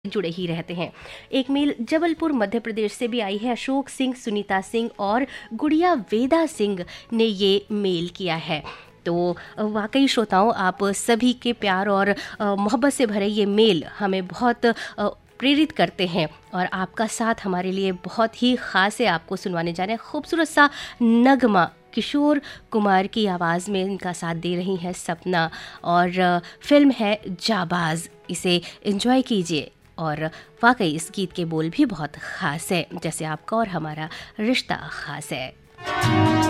जुड़े ही रहते हैं। एक मेल जबलपुर मध्य प्रदेश से भी आई है। अशोक सिंह, सुनीता सिंह और गुड़िया वेदा सिंह ने ये मेल किया है। तो वाकई श्रोताओं, आप सभी के प्यार और मोहब्बत से भरे ये मेल हमें बहुत प्रेरित करते हैं और आपका साथ हमारे लिए बहुत ही ख़ास है। आपको सुनवाने जा रहे हैं खूबसूरत सा नगमा, किशोर कुमार की आवाज़ में इनका साथ दे रही हैं सपना, और फिल्म है जाबाज। इसे एंजॉय कीजिए। और वाकई इस गीत के बोल भी बहुत ख़ास है, जैसे आपका और हमारा रिश्ता ख़ास है।